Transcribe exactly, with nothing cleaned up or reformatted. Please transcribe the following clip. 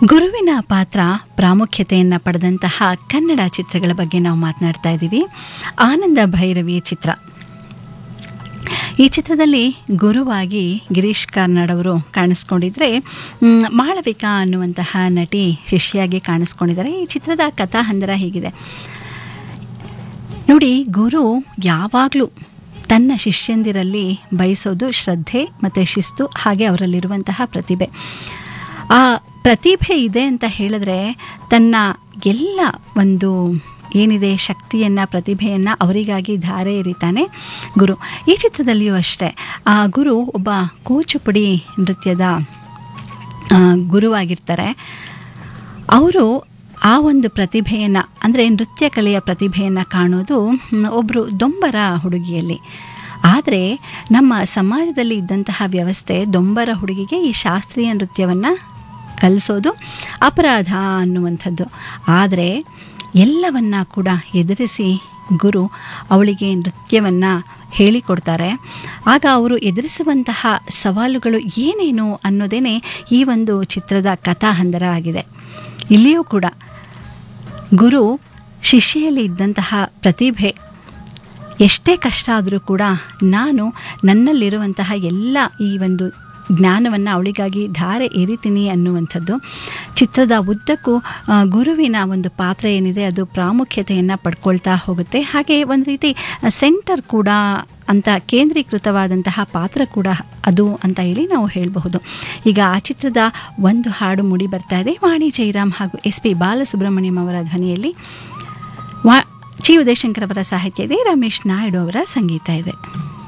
ಗುರುವಿನ ಪಾತ್ರ ಪ್ರಾಮುಖ್ಯತೆಯನ್ನು ಪಡೆದಂತಹ ಕನ್ನಡ ಚಿತ್ರಗಳ ಬಗ್ಗೆ ನಾವು ಮಾತನಾಡ್ತಾ ಇದ್ದೀವಿ. ಆನಂದ ಭೈರವಿ ಚಿತ್ರ. ಈ ಚಿತ್ರದಲ್ಲಿ ಗುರುವಾಗಿ ಗಿರೀಶ್ ಕಾರ್ನಾಡ್ ಅವರು ಕಾಣಿಸ್ಕೊಂಡಿದ್ರೆ, ಮಾಳವಿಕಾ ಅನ್ನುವಂತಹ ನಟಿ ಶಿಷ್ಯಾಗಿ ಕಾಣಿಸ್ಕೊಂಡಿದ್ದಾರೆ. ಈ ಚಿತ್ರದ ಕಥಾಹಂದರ ಹೀಗಿದೆ ನೋಡಿ. ಗುರು ಯಾವಾಗಲೂ ತನ್ನ ಶಿಷ್ಯಂದಿರಲ್ಲಿ ಬಯಸೋದು ಶ್ರದ್ಧೆ ಮತ್ತು ಶಿಸ್ತು, ಹಾಗೆ ಅವರಲ್ಲಿರುವಂತಹ ಪ್ರತಿಭೆ. ಆ ಪ್ರತಿಭೆ ಇದೆ ಅಂತ ಹೇಳಿದ್ರೆ ತನ್ನ ಎಲ್ಲ ಒಂದು ಏನಿದೆ ಶಕ್ತಿಯನ್ನು, ಪ್ರತಿಭೆಯನ್ನು ಅವರಿಗಾಗಿ ಧಾರೆ ಎರಿತಾನೆ ಗುರು. ಈ ಚಿತ್ರದಲ್ಲಿಯೂ ಅಷ್ಟೇ ಆ ಗುರು ಒಬ್ಬ ಕೂಚುಪುಡಿ ನೃತ್ಯದ ಗುರುವಾಗಿರ್ತಾರೆ. ಅವರು ಆ ಒಂದು ಪ್ರತಿಭೆಯನ್ನು, ಅಂದರೆ ನೃತ್ಯ ಕಲೆಯ ಪ್ರತಿಭೆಯನ್ನು ಕಾಣೋದು ಒಬ್ಬರು ದೊಂಬರ ಹುಡುಗಿಯಲ್ಲಿ. ಆದರೆ ನಮ್ಮ ಸಮಾಜದಲ್ಲಿ ಇದ್ದಂತಹ ವ್ಯವಸ್ಥೆ ದೊಂಬರ ಹುಡುಗಿಗೆ ಈ ಶಾಸ್ತ್ರೀಯ ನೃತ್ಯವನ್ನು ಕಲಿಸೋದು ಅಪರಾಧ ಅನ್ನುವಂಥದ್ದು. ಆದರೆ ಎಲ್ಲವನ್ನ ಕೂಡ ಎದುರಿಸಿ ಗುರು ಅವಳಿಗೆ ನೃತ್ಯವನ್ನು ಹೇಳಿಕೊಡ್ತಾರೆ. ಆಗ ಅವರು ಎದುರಿಸುವಂತಹ ಸವಾಲುಗಳು ಏನೇನು ಅನ್ನೋದೇ ಈ ಒಂದು ಚಿತ್ರದ ಕಥಾಹಂದರ ಆಗಿದೆ. ಇಲ್ಲಿಯೂ ಕೂಡ ಗುರು ಶಿಷ್ಯಲ್ಲಿ ಇದ್ದಂತಹ ಪ್ರತಿಭೆ ಎಷ್ಟೇ ಕಷ್ಟ ಆದರೂ ಕೂಡ ನಾನು ನನ್ನಲ್ಲಿರುವಂತಹ ಎಲ್ಲ ಈ ಒಂದು ಜ್ಞಾನವನ್ನು ಅವಳಿಗಾಗಿ ಧಾರೆ ಎರಿತೀನಿ ಅನ್ನುವಂಥದ್ದು. ಚಿತ್ರದ ಉದ್ದಕ್ಕೂ ಗುರುವಿನ ಒಂದು ಪಾತ್ರ ಏನಿದೆ ಅದು ಪ್ರಾಮುಖ್ಯತೆಯನ್ನು ಪಡ್ಕೊಳ್ತಾ ಹೋಗುತ್ತೆ. ಹಾಗೆ ಒಂದು ರೀತಿ ಸೆಂಟರ್ ಕೂಡ ಅಂತ ಕೇಂದ್ರೀಕೃತವಾದಂತಹ ಪಾತ್ರ ಕೂಡ ಅದು ಅಂತ ಹೇಳಿ ನಾವು ಹೇಳಬಹುದು. ಈಗ ಆ ಚಿತ್ರದ ಒಂದು ಹಾಡು ಮೂಡಿ ಬರ್ತಾ ಇದೆ. ವಾಣಿ ಜಯರಾಮ್ ಹಾಗೂ ಎಸ್ ಪಿ ಬಾಲಸುಬ್ರಹ್ಮಣ್ಯಂ ಅವರ ಧ್ವನಿಯಲ್ಲಿ. ವಾ ಚಿ ಉದಯಶಂಕರ್ ಅವರ ಸಾಹಿತ್ಯ ಇದೆ, ರಮೇಶ್ ನಾಯ್ಡು ಅವರ ಸಂಗೀತ ಇದೆ.